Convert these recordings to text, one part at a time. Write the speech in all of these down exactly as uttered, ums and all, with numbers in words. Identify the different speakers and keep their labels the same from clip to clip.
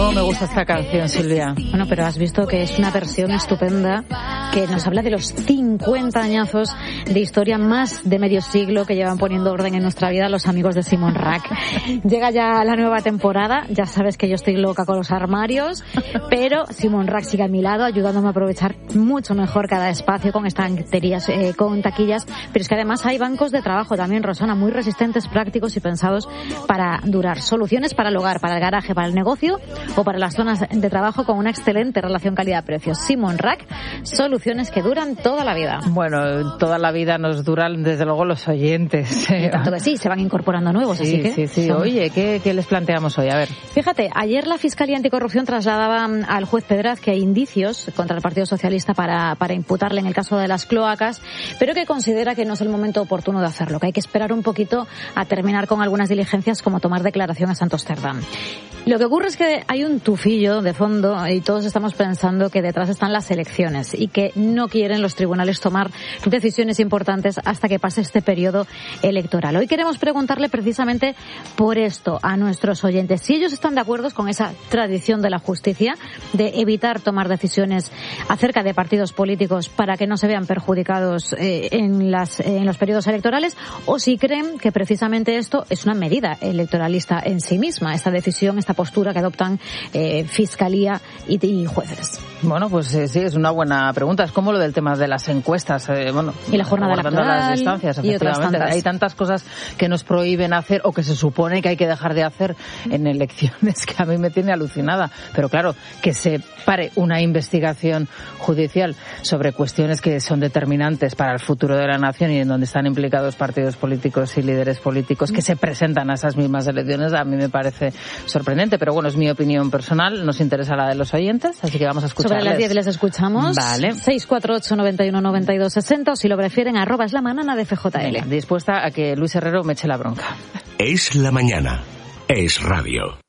Speaker 1: Cómo me gusta esta canción, Silvia.
Speaker 2: Bueno, pero has visto que es una versión estupenda que nos habla de los cincuenta añazos de historia, más de medio siglo que llevan poniendo orden en nuestra vida los amigos de Simon Rack. Llega ya la nueva temporada, ya sabes que yo estoy loca con los armarios, pero Simon Rack sigue a mi lado ayudándome a aprovechar mucho mejor cada espacio con estanterías, eh, con taquillas, pero es que además hay bancos de trabajo también, Rosana, muy resistentes, prácticos y pensados para durar. Soluciones para el hogar, para el garaje, para el negocio o para las zonas de trabajo con una excelente relación calidad-precio. Simon Rack, soluciones que duran toda la vida.
Speaker 1: Bueno, toda la vida nos duran desde luego los oyentes.
Speaker 2: Y tanto que sí, se van incorporando nuevos,
Speaker 1: sí,
Speaker 2: así que...
Speaker 1: Sí, sí,
Speaker 2: son...
Speaker 1: Oye, ¿qué, ¿qué les planteamos hoy? A ver.
Speaker 2: Fíjate, ayer la Fiscalía Anticorrupción trasladaba al juez Pedraz que hay indicios contra el Partido Socialista para, para imputarle en el caso de las cloacas, pero que considera que no es el momento oportuno de hacerlo, que hay que esperar un poquito a terminar con algunas diligencias como tomar declaración a Santos Cerdán. Lo que ocurre es que hay un tufillo de fondo y todos estamos pensando que detrás están las elecciones y que no quieren los tribunales tomar decisiones importantes hasta que pase este periodo electoral. Hoy queremos preguntarle precisamente por esto a nuestros oyentes, si ellos están de acuerdo con esa tradición de la justicia de evitar tomar decisiones acerca de partidos políticos para que no se vean perjudicados eh, en, las, en los periodos electorales, o si creen que precisamente esto es una medida electoralista en sí misma, esta decisión, esta postura que adoptan eh, Fiscalía y, y jueces.
Speaker 1: Bueno, pues eh, sí, es una buena pregunta. Es como lo del tema de las encuestas. Eh, bueno,
Speaker 2: y la jornada electoral
Speaker 1: las distancias,
Speaker 2: y otras tantas.
Speaker 1: Hay tantas cosas que nos prohíben hacer o que se supone que hay que dejar de hacer en elecciones que a mí me tiene alucinada. Pero claro, que se pare una investigación judicial sobre cuestiones que son determinantes para el futuro de la nación y en donde están implicados partidos políticos y líderes políticos que se presentan a esas mismas elecciones, a mí me parece sorprendente. Pero bueno, es mi opinión personal, nos interesa la de los oyentes, así que vamos a escucharles.
Speaker 2: Sobre las diez les escuchamos.
Speaker 1: Vale.
Speaker 2: seis cuatro ocho, nueve uno, nueve dos, seis cero, o si lo prefieren, arroba es la manana de F J L.
Speaker 1: Dispuesta a que Luis Herrero me eche la bronca.
Speaker 3: Es la mañana. Es radio.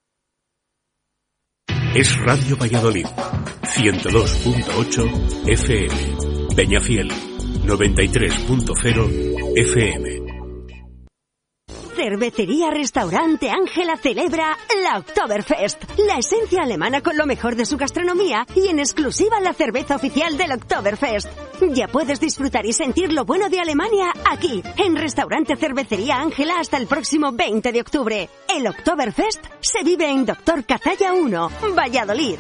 Speaker 3: Es Radio Valladolid. ciento dos punto ocho F M. Peñafiel. noventa y tres punto cero F M.
Speaker 4: Cervecería Restaurante Ángela celebra la Oktoberfest, la esencia alemana con lo mejor de su gastronomía y en exclusiva la cerveza oficial del Oktoberfest. Ya puedes disfrutar y sentir lo bueno de Alemania aquí, en Restaurante Cervecería Ángela hasta el próximo veinte de octubre. El Oktoberfest se vive en Doctor Cazalla uno, Valladolid.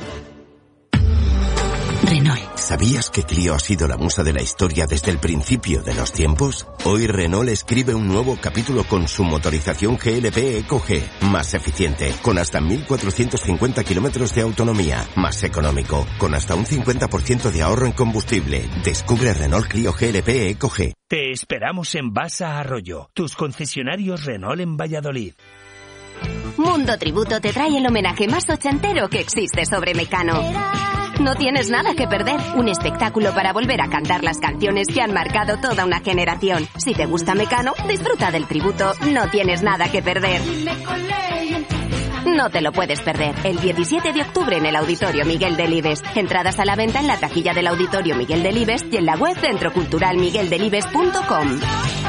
Speaker 5: Renault.
Speaker 6: ¿Sabías que Clio ha sido la musa de la historia desde el principio de los tiempos? Hoy Renault escribe un nuevo capítulo con su motorización G L P Eco G, más eficiente, con hasta mil cuatrocientos cincuenta kilómetros de autonomía, más económico, con hasta un cincuenta por ciento de ahorro en combustible. Descubre Renault Clio G L P Eco G.
Speaker 7: Te esperamos en Basa Arroyo, tus concesionarios Renault en Valladolid.
Speaker 8: Mundo Tributo te trae el homenaje más ochentero que existe sobre Mecano. No tienes nada que perder. Un espectáculo para volver a cantar las canciones que han marcado toda una generación. Si te gusta Mecano, disfruta del tributo. No tienes nada que perder. No te lo puedes perder. El diecisiete de octubre en el Auditorio Miguel Delibes. Entradas a la venta en la taquilla del Auditorio Miguel Delibes y en la web centro cultural miguel delibes punto com.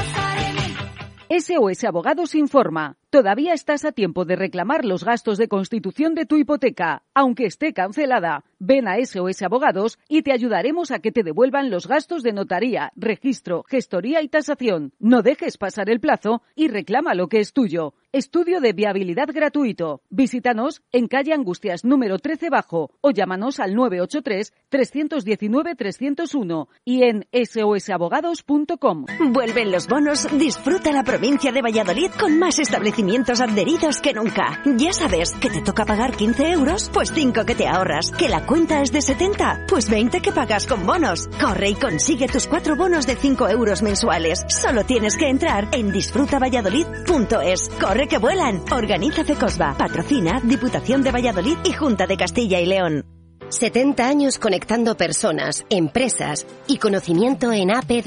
Speaker 9: S O S Abogados informa. Todavía estás a tiempo de reclamar los gastos de constitución de tu hipoteca, aunque esté cancelada. Ven a S O S Abogados y te ayudaremos a que te devuelvan los gastos de notaría, registro, gestoría y tasación. No dejes pasar el plazo y reclama lo que es tuyo. Estudio de viabilidad gratuito. Visítanos en calle Angustias número trece bajo o llámanos al nueve ocho tres, tres uno nueve, tres cero uno y en s o s abogados punto com.
Speaker 4: Vuelven los bonos, disfruta la provincia de Valladolid con más establecimientos adheridos que nunca. Ya sabes que te toca pagar quince euros, pues cinco que te ahorras. Que la cuenta es de setenta, pues veinte que pagas con bonos. Corre y consigue tus cuatro bonos de cinco euros mensuales. Solo tienes que entrar en disfruta valladolid punto es. Corre que vuelan. Organiza Fecosba. Patrocina Diputación de Valladolid y Junta de Castilla y León.
Speaker 5: setenta años conectando personas, empresas y conocimiento en A P D.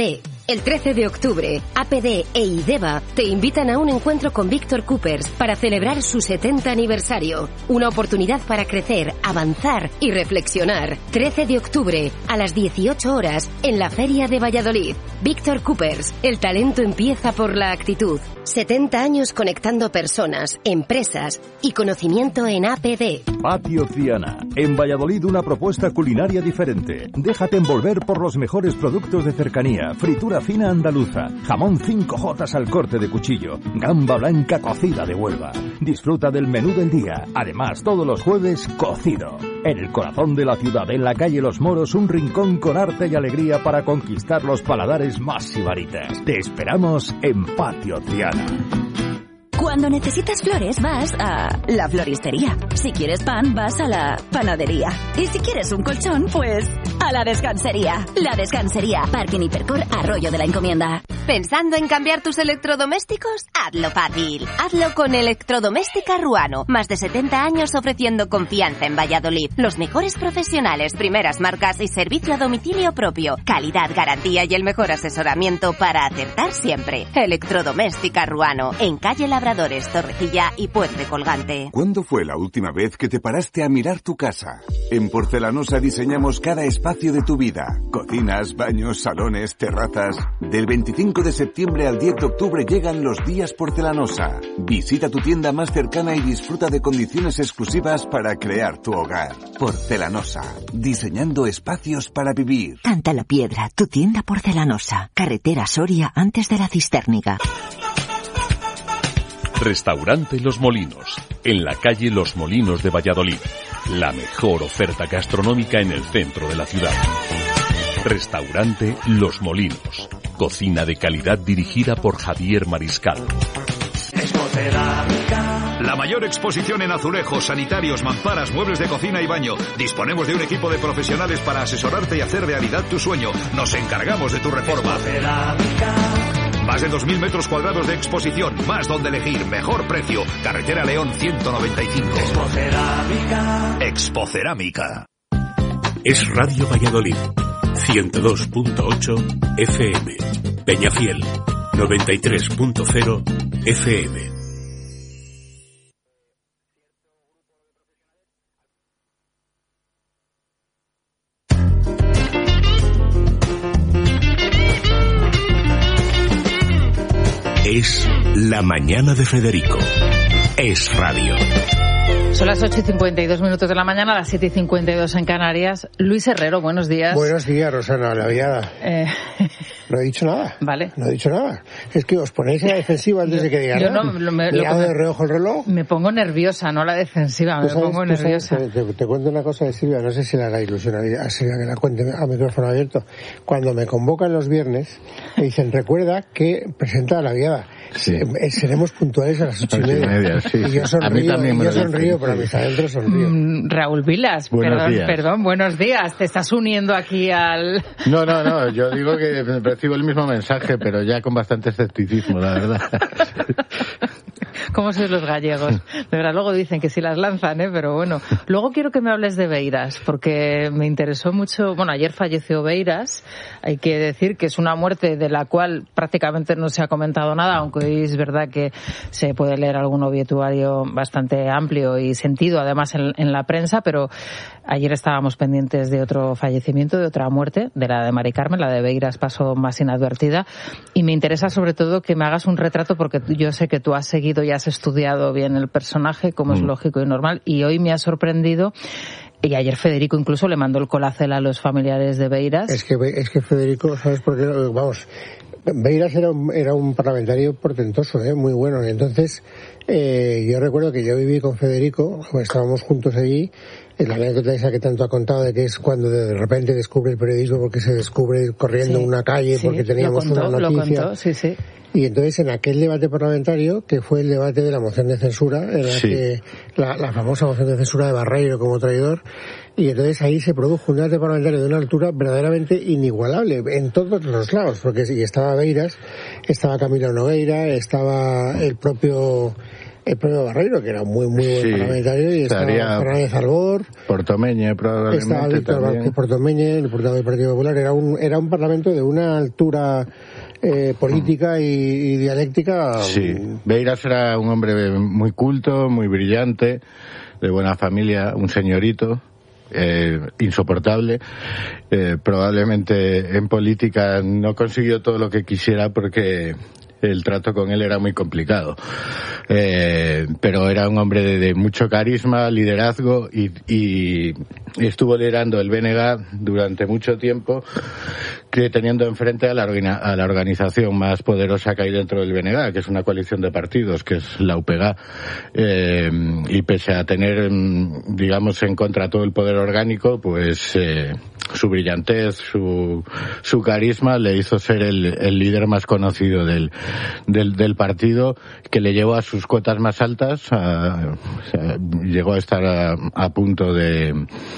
Speaker 5: El trece de octubre, A P D e IDEVA te invitan a un encuentro con Víctor Coopers para celebrar su setenta aniversario. Una oportunidad para crecer, avanzar y reflexionar. trece de octubre, a las dieciocho horas, en la Feria de Valladolid. Víctor Coopers, el talento empieza por la actitud. setenta años conectando personas, empresas y conocimiento en A P D.
Speaker 10: Patio Triana. En Valladolid una propuesta culinaria diferente. Déjate envolver por los mejores productos de cercanía. Fritura fina andaluza. Jamón cinco jotas al corte de cuchillo. Gamba blanca cocida de Huelva. Disfruta del menú del día. Además, todos los jueves, cocido. En el corazón de la ciudad, en la calle Los Moros, un rincón con arte y alegría para conquistar los paladares más sibaritas. Te esperamos en Patio Triana.
Speaker 11: Cuando necesitas flores vas a la floristería. Si quieres pan vas a la panadería. Y si quieres un colchón, pues a la descansería. La Descansería, Parking Hipercor, Arroyo de la Encomienda.
Speaker 8: ¿Pensando en cambiar tus electrodomésticos? Hazlo fácil. Hazlo con Electrodoméstica Ruano. Más de setenta años ofreciendo confianza en Valladolid. Los mejores profesionales, primeras marcas y servicio a domicilio propio. Calidad, garantía y el mejor asesoramiento para acertar siempre. Electrodoméstica Ruano. En calle Labradores, Torrecilla y Puente Colgante.
Speaker 12: ¿Cuándo fue la última vez que te paraste a mirar tu casa? En Porcelanosa diseñamos cada espacio de tu vida. Cocinas, baños, salones, terrazas. Del veinticinco de septiembre al diez de octubre llegan los días Porcelanosa. Visita tu tienda más cercana y disfruta de condiciones exclusivas para crear tu hogar. Porcelanosa. Diseñando espacios para vivir.
Speaker 13: Canta la Piedra, tu tienda Porcelanosa. Carretera Soria antes de la Cistérniga.
Speaker 14: Restaurante Los Molinos, en la calle Los Molinos de Valladolid. La mejor oferta gastronómica en el centro de la ciudad. Restaurante Los Molinos. Cocina de calidad dirigida por Javier Mariscal.
Speaker 15: La mayor exposición en azulejos, sanitarios, mamparas, muebles de cocina y baño. Disponemos de un equipo de profesionales para asesorarte y hacer realidad tu sueño. Nos encargamos de tu reforma. Más de dos mil metros cuadrados de exposición, más donde elegir, mejor precio. Carretera León ciento noventa y cinco. Expocerámica. Expocerámica.
Speaker 3: Es Radio Valladolid, ciento dos punto ocho F M. Peñafiel, noventa y tres punto cero F M. Es la mañana de Federico. Es radio.
Speaker 1: Son las ocho y cincuenta y dos minutos de la mañana, las siete y cincuenta y dos en Canarias. Luis Herrero, buenos días.
Speaker 16: Buenos días, Rosana, la viada. Eh... No he dicho nada.
Speaker 1: Vale.
Speaker 16: No he dicho nada. Es que os ponéis a la defensiva antes
Speaker 1: yo,
Speaker 16: de que diga
Speaker 1: yo
Speaker 16: nada.
Speaker 1: No, me,
Speaker 16: Mirado
Speaker 1: me,
Speaker 16: de reojo el reloj.
Speaker 1: Me pongo nerviosa, no la defensiva, me
Speaker 16: sabes,
Speaker 1: pongo nerviosa.
Speaker 16: Sabes, te, te cuento una cosa de Silvia, no sé si le hará ilusión a Silvia que la cuente a micrófono abierto. Cuando me convocan los viernes, me dicen, recuerda que presenta a la viada. Sí. Eh, seremos puntuales a las ocho y media. media sí, y yo sonrío, a mí también me yo sonrío, pero a mis adentros sonrío.
Speaker 1: Mm, Raúl Vilas, buenos perdón, días. perdón, buenos días. Te estás uniendo aquí al...
Speaker 17: No, no, no, yo digo que recibo el mismo mensaje, pero ya con bastante escepticismo, la verdad.
Speaker 1: ¿Cómo sois los gallegos? De verdad, luego dicen que sí las lanzan, ¿eh? Pero bueno. Luego quiero que me hables de Beiras, porque me interesó mucho... Bueno, ayer falleció Beiras. Hay que decir que es una muerte de la cual prácticamente no se ha comentado nada, aunque es verdad que se puede leer algún obituario bastante amplio y sentido, además, en, en la prensa, pero ayer estábamos pendientes de otro fallecimiento, de otra muerte, de la de Mari Carmen. La de Beiras pasó más inadvertida. Y me interesa sobre todo que me hagas un retrato, porque yo sé que tú has seguido y has estudiado bien el personaje, como mm. es lógico y normal, y hoy me ha sorprendido, y ayer Federico incluso le mandó el colacel a los familiares de Beiras.
Speaker 16: Es que, es que Federico, ¿sabes por qué? Vamos, Beiras era un, era un parlamentario portentoso, ¿eh? Muy bueno, y entonces eh, yo recuerdo que yo viví con Federico, estábamos juntos allí. La anécdota esa que tanto ha contado de que es cuando de repente descubre el periodismo porque se descubre corriendo sí, una calle sí, porque teníamos contó, una noticia.
Speaker 1: Lo contó, sí, sí.
Speaker 16: Y entonces en aquel debate parlamentario, que fue el debate de la moción de censura, en la sí. que la, la famosa moción de censura de Barreiro como traidor, y entonces ahí se produjo un debate parlamentario de una altura verdaderamente inigualable en todos los lados, porque y estaba Beiras, estaba Camilo Nogueira, estaba el propio el propio Barreiro, que era muy muy buen sí, parlamentario, y estaba Fernández Albor,
Speaker 17: Portomeñe probablemente
Speaker 16: estaba Víctor Vázquez Portomeñe, el portavoz del Partido Popular. Era un era un parlamento de una altura eh, política y, y dialéctica.
Speaker 17: Sí, Beiras era un hombre muy culto, muy brillante, de buena familia, un señorito. Eh, insoportable. Eh, probablemente en política no consiguió todo lo que quisiera porque el trato con él era muy complicado. Eh, pero era un hombre de, de mucho carisma, liderazgo y, y, y estuvo liderando el B N G durante mucho tiempo, que teniendo enfrente a la, a la organización más poderosa que hay dentro del B N G, que es una coalición de partidos, que es la U P G. Eh, y pese a tener, digamos, en contra todo el poder orgánico, pues eh, su brillantez, su, su carisma le hizo ser el, el líder más conocido del, del, del partido, que le llevó a sus cotas más altas, a, o sea, llegó a estar a, a punto de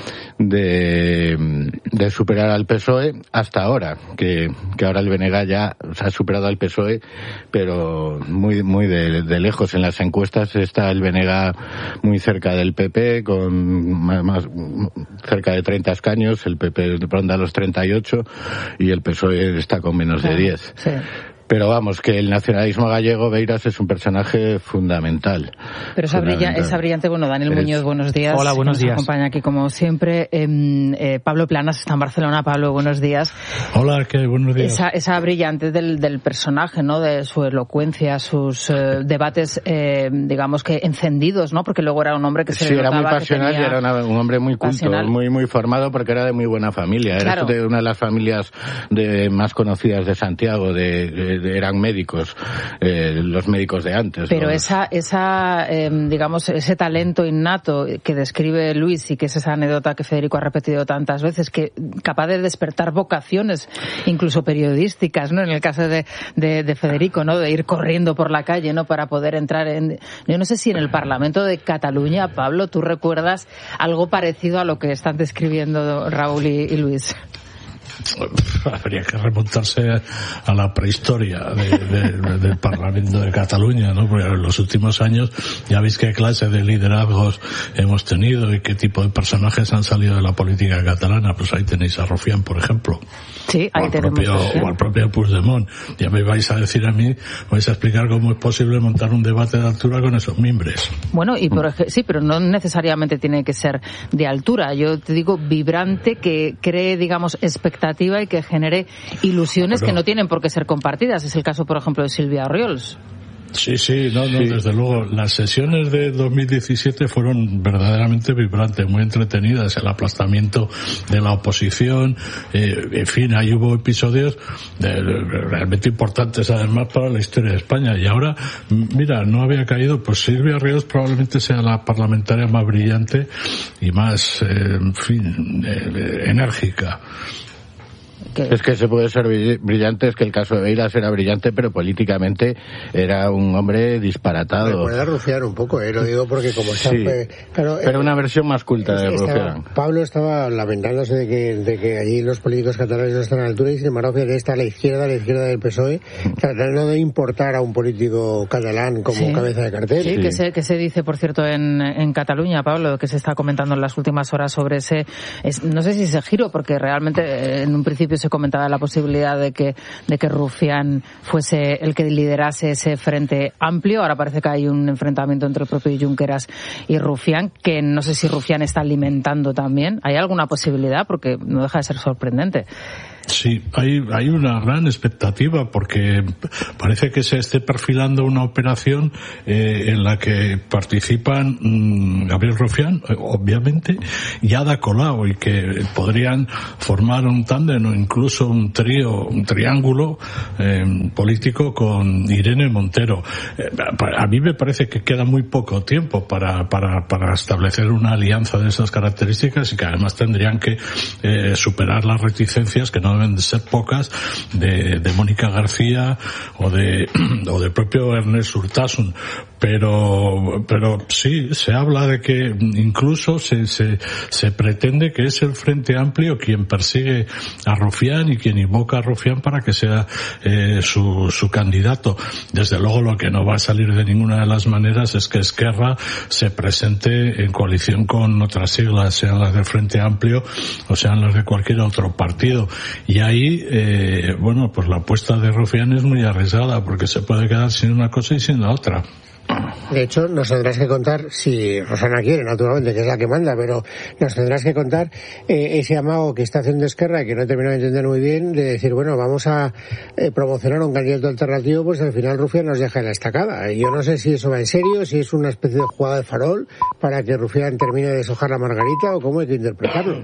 Speaker 17: de, de superar al P S O E hasta ahora, que, que ahora el B N G ya se ha superado al P S O E, pero muy muy de, de lejos. En las encuestas está el B N G muy cerca del P P, con más, más cerca de treinta escaños, el P P ronda los treinta y ocho y el P S O E está con menos de diez. Sí. Pero vamos, que el nacionalismo gallego, Beiras es un personaje fundamental.
Speaker 1: Pero esa, brilla, esa brillante, bueno, Daniel es... Muñoz, buenos días.
Speaker 18: Hola, buenos días.
Speaker 1: Nos acompaña aquí como siempre. Eh, eh, Pablo Planas está en Barcelona. Pablo, buenos días.
Speaker 18: Hola, ¿qué? Buenos días.
Speaker 1: Esa, esa brillante del, del personaje, ¿no? De su elocuencia, sus eh, debates, eh, digamos que encendidos, ¿no? Porque luego era un hombre que se
Speaker 17: sí,
Speaker 1: le
Speaker 17: era muy pasional y era una, un hombre muy culto, pasional. muy muy formado, porque era de muy buena familia. Era claro. de una de las familias de, más conocidas de Santiago, de, de eran médicos, eh, los médicos de antes.
Speaker 1: Pero
Speaker 17: ¿no?
Speaker 1: esa, esa eh, digamos, ese talento innato que describe Luis y que es esa anécdota que Federico ha repetido tantas veces, que capaz de despertar vocaciones, incluso periodísticas, ¿no? En el caso de, de, de Federico, ¿no? De ir corriendo por la calle, ¿no? Para poder entrar en... Yo no sé si en el Parlamento de Cataluña, Pablo, ¿tú recuerdas algo parecido a lo que están describiendo Raúl y, y Luis?
Speaker 18: Habría que remontarse a la prehistoria de, de, del Parlamento de Cataluña, ¿no? Porque en los últimos años ya veis qué clase de liderazgos hemos tenido y qué tipo de personajes han salido de la política catalana. Pues ahí tenéis a Rufián, por ejemplo.
Speaker 1: Sí, ahí
Speaker 18: o
Speaker 1: tenemos
Speaker 18: propio, o al propio Puigdemont. Ya me vais a decir a mí, vais a explicar cómo es posible montar un debate de altura con esos mimbres.
Speaker 1: Bueno, y por ej- sí, pero no necesariamente tiene que ser de altura. Yo te digo vibrante, que cree, digamos, expectativa y que genere ilusiones pero, que no tienen por qué ser compartidas. Es el caso, por ejemplo, de Silvia Orriols.
Speaker 18: Sí, sí, no, no, sí. Desde luego. Las sesiones de dos mil diecisiete fueron verdaderamente vibrantes, muy entretenidas. El aplastamiento de la oposición, eh, en fin, ahí hubo episodios de, de, realmente importantes, además, para la historia de España. Y ahora, mira, no había caído, pues Silvia Ríos probablemente sea la parlamentaria más brillante y más, eh, en fin, eh, enérgica.
Speaker 17: Es que se puede ser brillante, es que el caso de Beiras era brillante, pero políticamente era un hombre disparatado.
Speaker 16: Me recuerda a Rufián un poco, eh, lo digo porque como está...
Speaker 17: Sí,
Speaker 16: eh, claro,
Speaker 17: pero eh, una versión más culta de Rufián.
Speaker 16: Pablo estaba lamentándose de que, de que allí los políticos catalanes no están a la altura y sin embargo que está a la izquierda, a la izquierda del P S O E, tratando de importar a un político catalán como sí. cabeza de cartel.
Speaker 1: Sí, sí. Que, se, que se dice, por cierto, en, en Cataluña, Pablo, que se está comentando en las últimas horas sobre ese, es, no sé si ese giro, porque realmente en un principio se comentaba la posibilidad de que de que Rufián fuese el que liderase ese frente amplio. Ahora parece que hay un enfrentamiento entre el propio Junqueras y Rufián, que no sé si Rufián está alimentando también. ¿Hay alguna posibilidad? Porque no deja de ser sorprendente.
Speaker 18: Sí, hay, hay una gran expectativa porque parece que se esté perfilando una operación eh, en la que participan mmm, Gabriel Rufián, obviamente, y Ada Colau, y que podrían formar un tándem o incluso un trío, un triángulo eh, político con Irene Montero. Eh, a mí me parece que queda muy poco tiempo para, para, para establecer una alianza de esas características y que además tendrían que eh, superar las reticencias, que no deben de ser pocas, de, de Mónica García o de o del propio Ernest Urtasun, pero pero sí se habla de que incluso se se, se pretende que es el Frente Amplio quien persigue a Rufián y quien invoca a Rufián para que sea eh, su su candidato. Desde luego lo que no va a salir de ninguna de las maneras es que Esquerra se presente en coalición con otras siglas, sean las del Frente Amplio o sean las de cualquier otro partido. Y ahí, eh, bueno, pues la apuesta de Rufián es muy arriesgada porque se puede quedar sin una cosa y sin la otra.
Speaker 16: De hecho, nos tendrás que contar, si Rosana quiere, naturalmente, que es la que manda, pero nos tendrás que contar eh, ese amago que está haciendo Esquerra, y que no termino de entender muy bien, de decir, bueno, vamos a eh, promocionar un candidato alternativo, pues al final Rufián nos deja en la estacada. Yo no sé si eso va en serio, si es una especie de jugada de farol para que Rufián termine de deshojar la margarita, o cómo hay que interpretarlo.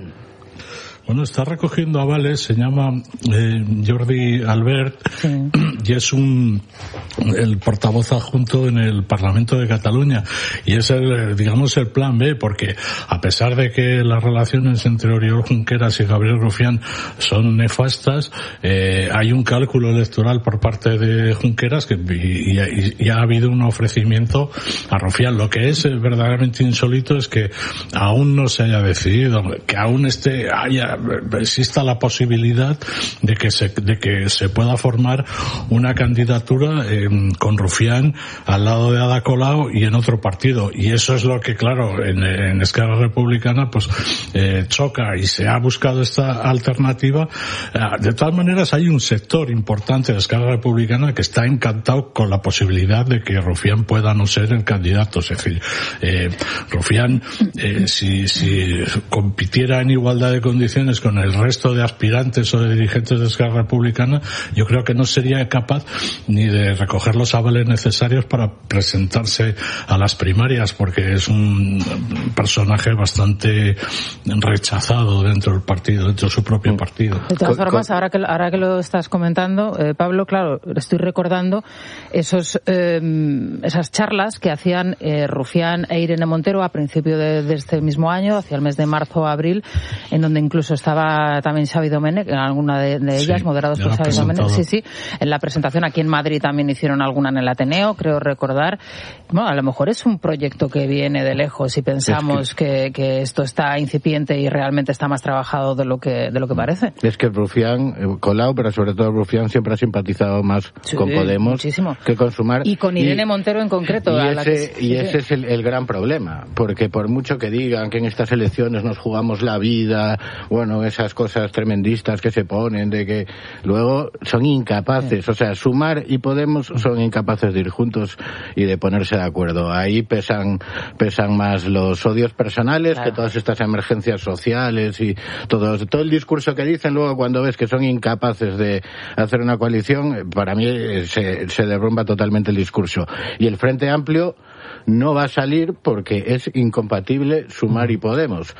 Speaker 18: Bueno, está recogiendo avales, se llama eh, Jordi Albert, sí. Y es un el portavoz adjunto en el Parlamento de Cataluña, y es el, digamos, el plan B, porque a pesar de que las relaciones entre Oriol Junqueras y Gabriel Rufián son nefastas, eh, hay un cálculo electoral por parte de Junqueras que y, y, y ha habido un ofrecimiento a Rufián. Lo que es verdaderamente insólito es que aún no se haya decidido, que aún esté haya exista la posibilidad de que se de que se pueda formar una candidatura eh, con Rufián al lado de Ada Colau y en otro partido, y eso es lo que, claro, en, en Esquerra Republicana pues eh, choca, y se ha buscado esta alternativa. De todas maneras, hay un sector importante de Esquerra Republicana que está encantado con la posibilidad de que Rufián pueda no ser el candidato. Es decir, eh, Rufián eh, si, si compitiera en igualdad de condiciones con el resto de aspirantes o de dirigentes de Esquerra Republicana, yo creo que no sería capaz ni de recoger los avales necesarios para presentarse a las primarias, porque es un personaje bastante rechazado dentro del partido, dentro de su propio partido.
Speaker 1: De todas formas, ahora que, ahora que lo estás comentando, eh, Pablo, claro, estoy recordando esos eh, esas charlas que hacían eh, Rufián e Irene Montero a principio de, de este mismo año, hacia el mes de marzo o abril, en donde incluso estaba también Xavi Domènech, en alguna de, de ellas, sí, moderados por Xavi Domènech, sí, sí, en la presentación aquí en Madrid también hicieron alguna en el Ateneo, creo recordar. Bueno, a lo mejor es un proyecto que viene de lejos y pensamos es que... Que, que esto está incipiente y realmente está más trabajado de lo que de lo que parece.
Speaker 17: Es que Rufián, Colau, pero sobre todo Rufián, siempre ha simpatizado más sí, con Podemos muchísimo. Que con Sumar.
Speaker 1: Y con Irene y, Montero en concreto.
Speaker 17: Y
Speaker 1: a
Speaker 17: ese,
Speaker 1: la que,
Speaker 17: y ese sí. es el, el gran problema, porque por mucho que digan que en estas elecciones nos jugamos la vida, bueno, esas cosas tremendistas que se ponen, de que luego son incapaces, sí. o sea, Sumar y Podemos son incapaces de ir juntos y de ponerse de acuerdo. Ahí pesan pesan más los odios personales, claro, que todas estas emergencias sociales y todo, todo el discurso que dicen. Luego cuando ves que son incapaces de hacer una coalición, para mí se, se derrumba totalmente el discurso. Y el Frente Amplio no va a salir porque es incompatible Sumar y Podemos.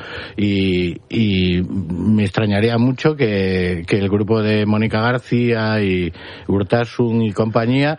Speaker 17: Y, y me extrañaría mucho que, que el grupo de Mónica García y Urtasun y compañía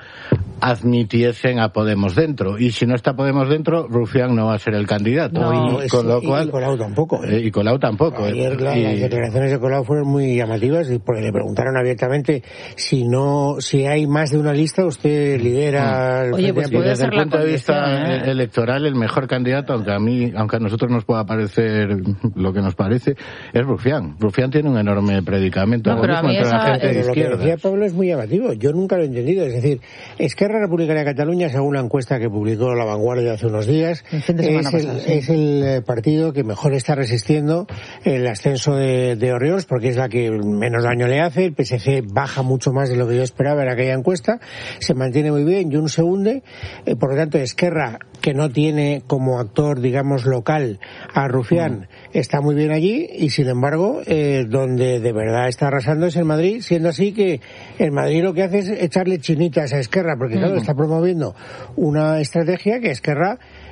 Speaker 17: admitiesen a Podemos dentro. Y si no está Podemos dentro, Rufián no va a ser el candidato.
Speaker 16: No,
Speaker 17: y, con lo cual,
Speaker 16: y Colau tampoco. ¿eh?
Speaker 17: Eh, y Colau tampoco.
Speaker 16: Ayer
Speaker 17: eh,
Speaker 16: la,
Speaker 17: y...
Speaker 16: las declaraciones de Colau fueron muy llamativas, porque le preguntaron abiertamente si no, si hay más de una lista, usted lidera.
Speaker 1: Mm. Oye, pues puede
Speaker 17: desde
Speaker 1: ser
Speaker 17: el punto de vista
Speaker 1: ¿eh?
Speaker 17: electoral, el mejor candidato, aunque a mí, aunque a nosotros nos pueda parecer lo que nos parece, es Rufián. Rufián tiene un enorme predicamento.
Speaker 1: No, pero a mí esa,
Speaker 17: la gente
Speaker 16: pero
Speaker 17: de
Speaker 16: lo
Speaker 17: izquierda.
Speaker 16: que decía Pablo es muy llamativo. Yo nunca lo he entendido. Es decir, Esquerra Republicana de Cataluña, según una encuesta que publicó La Vanguardia hace unos días,
Speaker 1: el fin de
Speaker 16: es,
Speaker 1: pasado,
Speaker 16: el,
Speaker 1: sí.
Speaker 16: es el partido que mejor está resistiendo el ascenso de, de Oriols, porque es la que menos daño le hace. El P S C baja mucho más de lo que yo esperaba en aquella encuesta, se mantiene muy bien, Junts se hunde, eh, por lo tanto Esquerra, que no tiene como actor, digamos, local a Rufián, mm. está muy bien allí, y sin embargo, eh, donde de verdad está arrasando es en Madrid, siendo así que en Madrid lo que hace es echarle chinitas a Esquerra, porque claro, mm. está promoviendo una estrategia que Esquerra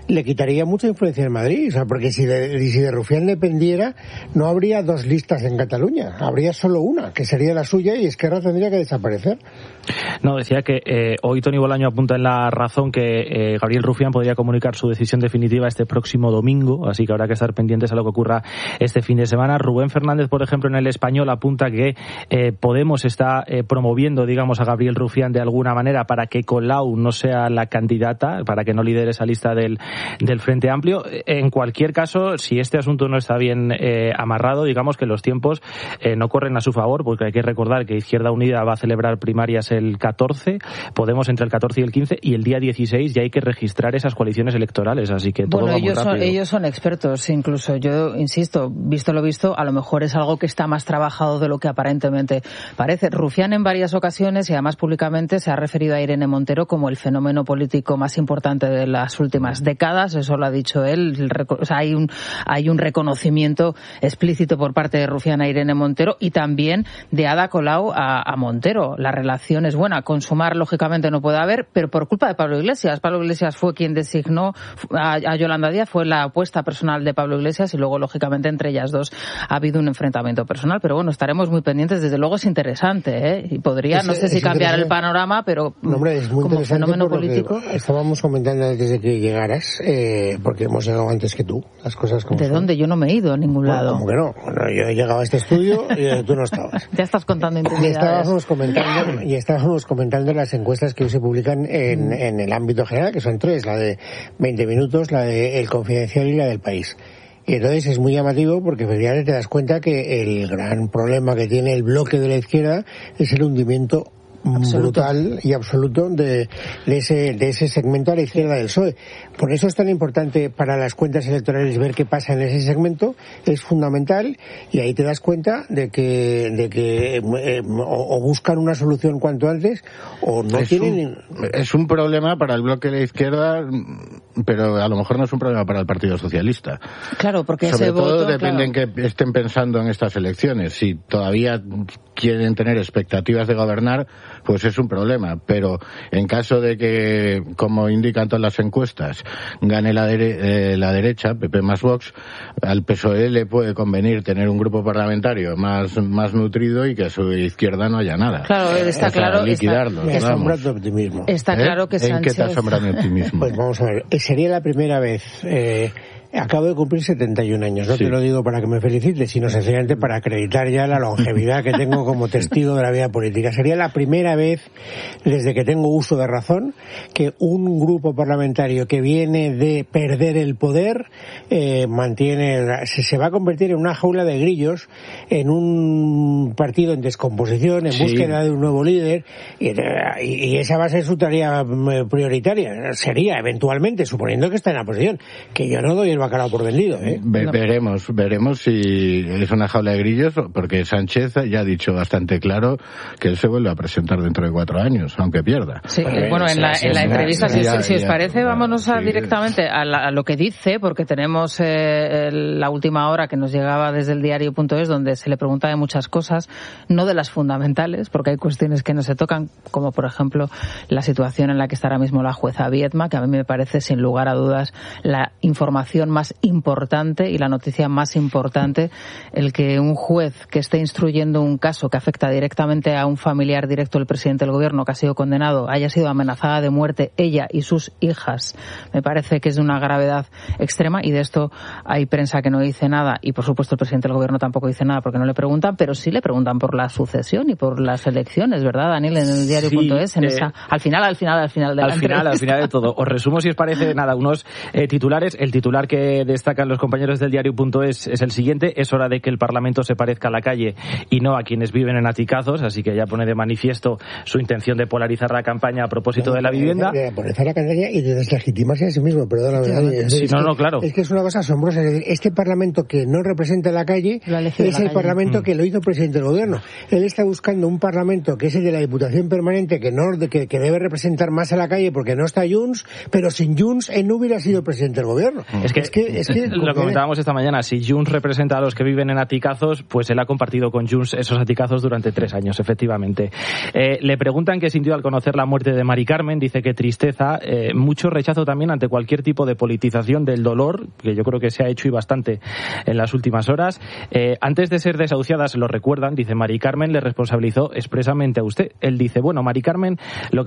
Speaker 16: le quitaría mucha influencia en Madrid, o sea, porque si de, si de Rufián dependiera, no habría dos listas en Cataluña, habría solo una, que sería la suya, y Esquerra tendría que desaparecer.
Speaker 19: No, decía que eh, hoy Toni Bolaño apunta en La Razón que eh, Gabriel Rufián podría comunicar su decisión definitiva este próximo domingo, así que habrá que estar pendientes a lo que ocurra este fin de semana. Rubén Fernández, por ejemplo, en El Español apunta que eh, Podemos está eh, promoviendo, digamos, a Gabriel Rufián de alguna manera para que Colau no sea la candidata, para que no lidere esa lista del, del Frente Amplio. En cualquier caso, si este asunto no está bien eh, amarrado, digamos que los tiempos eh, no corren a su favor, porque hay que recordar que Izquierda Unida va a celebrar primarias el catorce, Podemos entre el catorce y el quince, y el día dieciséis ya hay que registrar esas coaliciones electorales, así que todo
Speaker 1: bueno,
Speaker 19: va muy
Speaker 1: ellos
Speaker 19: rápido.
Speaker 1: Son, ellos son expertos, incluso yo insisto, visto lo visto, a lo mejor es algo que está más trabajado de lo que aparentemente parece. Rufián en varias ocasiones y además públicamente se ha referido a Irene Montero como el fenómeno político más importante de las últimas décadas, eso lo ha dicho él. El, o sea, hay un hay un reconocimiento explícito por parte de Rufián a Irene Montero y también de Ada Colau a, a Montero. La relación es buena, consumar lógicamente no puede haber, pero por culpa de Pablo Iglesias. Pablo Iglesias fue quien designó a, a Yolanda Díaz, fue la apuesta personal de Pablo Iglesias y luego lógicamente entre ellas dos ha habido un enfrentamiento personal, pero bueno, estaremos muy pendientes. Desde luego es interesante, ¿eh? Y podría, es, no sé si cambiar el panorama, pero
Speaker 16: no, hombre, es muy
Speaker 1: como fenómeno
Speaker 16: por
Speaker 1: político.
Speaker 16: Estábamos comentando antes de que llegaras, eh, porque hemos llegado antes que tú, las cosas como
Speaker 1: ¿De
Speaker 16: son.
Speaker 1: dónde? Yo no me he ido a ningún
Speaker 16: bueno,
Speaker 1: lado.
Speaker 16: Como que no, bueno, yo he llegado a este estudio y tú no estabas.
Speaker 1: Ya estás contando intimidades.
Speaker 16: Y estábamos comentando, y estábamos comentando las encuestas que hoy se publican en, mm. en el ámbito general, que son tres, la de veinte minutos, la de El Confidencial y la del País. Y entonces es muy llamativo porque efectivamente te das cuenta que el gran problema que tiene el bloque de la izquierda es el hundimiento absoluto. brutal y absoluto de, de ese de ese segmento a la izquierda del P S O E. Por eso es tan importante para las cuentas electorales ver qué pasa en ese segmento, es fundamental, y ahí te das cuenta de que de que eh, o, o buscan una solución cuanto antes o no
Speaker 17: es
Speaker 16: tienen...
Speaker 17: Un, es un problema para el bloque de la izquierda, pero a lo mejor no es un problema para el Partido Socialista.
Speaker 1: Claro, porque
Speaker 17: sobre
Speaker 1: ese
Speaker 17: todo
Speaker 1: voto,
Speaker 17: depende
Speaker 1: claro.
Speaker 17: en que estén pensando en estas elecciones. Si todavía quieren tener expectativas de gobernar, pues es un problema. Pero en caso de que, como indican todas las encuestas, gane la, dere- eh, la derecha, P P más Vox, al P S O E le puede convenir tener un grupo parlamentario más más nutrido y que a su izquierda no haya nada.
Speaker 1: Claro, está
Speaker 17: o sea,
Speaker 1: claro.
Speaker 17: liquidarlos,
Speaker 16: Me asombra tu optimismo.
Speaker 1: Está
Speaker 16: ¿Eh?
Speaker 1: claro que Sánchez...
Speaker 17: ¿En qué te asombra mi optimismo?
Speaker 16: Pues vamos a ver, sería la primera vez... Eh, Acabo de cumplir setenta y un años, no sí. te lo digo para que me felicites, sino sencillamente para acreditar ya la longevidad que tengo como testigo de la vida política. Sería la primera vez desde que tengo uso de razón que un grupo parlamentario que viene de perder el poder eh, mantiene, se, se va a convertir en una jaula de grillos, en un partido en descomposición, en sí. búsqueda de un nuevo líder, y, y esa va a ser su tarea prioritaria. Sería, eventualmente, suponiendo que está en la posición, que yo no doy el bacalao por vendido, ¿eh?
Speaker 17: Ve, veremos, veremos si es una jaula de grillos, porque Sánchez ya ha dicho bastante claro que él se vuelve a presentar dentro de cuatro años, aunque pierda.
Speaker 1: Sí, pues, bueno, en la, en la entrevista, si, ya, si os ya, parece, ya, vámonos a, sí, directamente a, la, a lo que dice, porque tenemos eh, la última hora que nos llegaba desde el diario punto es, donde se le pregunta de muchas cosas, no de las fundamentales, porque hay cuestiones que no se tocan, como por ejemplo la situación en la que está ahora mismo la jueza Viedma, que a mí me parece, sin lugar a dudas, la información más importante y la noticia más importante, el que un juez que esté instruyendo un caso que afecta directamente a un familiar directo del presidente del gobierno que ha sido condenado, haya sido amenazada de muerte ella y sus hijas, me parece que es de una gravedad extrema, y de esto hay prensa que no dice nada, y por supuesto el presidente del gobierno tampoco dice nada porque no le preguntan, pero sí le preguntan por la sucesión y por las elecciones, ¿verdad, Daniel? En el diario punto es, en eh, esa, al final, al final, al final de
Speaker 19: al
Speaker 1: la
Speaker 19: final,
Speaker 1: entrevista.
Speaker 19: al final de todo. Os resumo, si os parece, nada, unos eh, titulares. El titular que destacan los compañeros del diario punto es es el siguiente: es hora de que el Parlamento se parezca a la calle y no a quienes viven en aticazos, así que ya pone de manifiesto su intención de polarizar la campaña a propósito no, de la vivienda.
Speaker 16: De polarizar la campaña y de deslegitimarse a sí mismo, perdóname.
Speaker 19: Sí,
Speaker 16: es,
Speaker 19: no,
Speaker 16: que,
Speaker 19: no, claro.
Speaker 16: Es que es una cosa asombrosa, es decir, este Parlamento que no representa la calle la es el calle. Parlamento mm. que lo hizo el presidente del gobierno. Él está buscando un Parlamento que es el de la Diputación Permanente, que no que, que debe representar más a la calle porque no está Junts, pero sin Junts él no hubiera sido presidente del gobierno.
Speaker 19: Es que
Speaker 16: es que, es que
Speaker 19: lo comentábamos esta mañana, si Junts representa a los que viven en aticazos, pues él ha compartido con Junts esos aticazos durante tres años, efectivamente. Eh, le preguntan qué sintió al conocer la muerte de Mari Carmen, dice que tristeza, eh, mucho rechazo también ante cualquier tipo de politización del dolor, que yo creo que se ha hecho y bastante en las últimas horas. Eh, antes de ser desahuciada, se lo recuerdan, dice, Mari Carmen le responsabilizó expresamente a usted. Él dice, bueno, Mari Carmen, lo que